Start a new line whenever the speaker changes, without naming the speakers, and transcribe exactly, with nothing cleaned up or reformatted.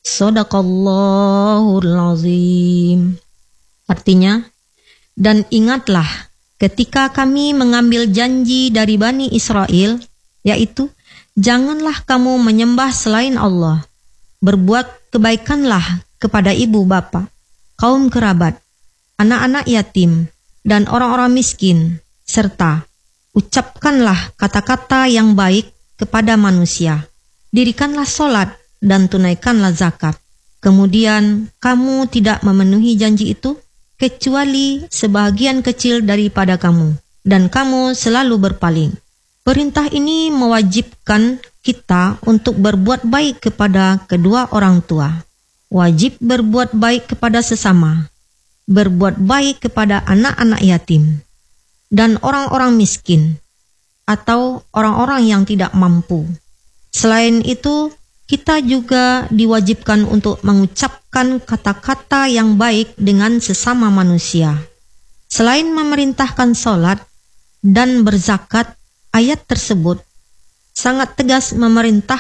Shadaqallahul azim. Artinya, dan ingatlah ketika kami mengambil janji dari Bani Israel, yaitu, janganlah kamu menyembah selain Allah. Berbuat kebaikanlah kepada ibu bapa, kaum kerabat, anak-anak yatim, dan orang-orang miskin, serta ucapkanlah kata-kata yang baik kepada manusia. Dirikanlah solat dan tunaikanlah zakat. Kemudian kamu tidak memenuhi janji itu, kecuali sebahagian kecil daripada kamu, dan kamu selalu berpaling. Perintah ini mewajibkan kita untuk berbuat baik kepada kedua orang tua. Wajib berbuat baik kepada sesama, berbuat baik kepada anak-anak yatim, dan orang-orang miskin, atau orang-orang yang tidak mampu. Selain itu, kita juga diwajibkan untuk mengucapkan kata-kata yang baik dengan sesama manusia. Selain memerintahkan sholat dan berzakat, ayat tersebut sangat tegas memerintah